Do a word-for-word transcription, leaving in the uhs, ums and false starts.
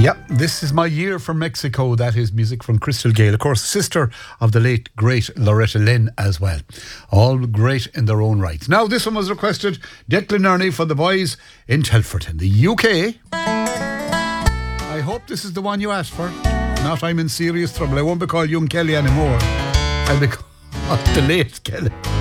Yep, This Is My Year from Mexico. That is music from Crystal Gale, of course, sister of the late, great Loretta Lynn as well. All great in their own right. Now, this one was requested, Declan Ernie for the boys in Telford in the U K. I hope this is the one you asked for. Not I'm in serious trouble. I won't be called Young Kelly anymore. I'll be called the late Kelly.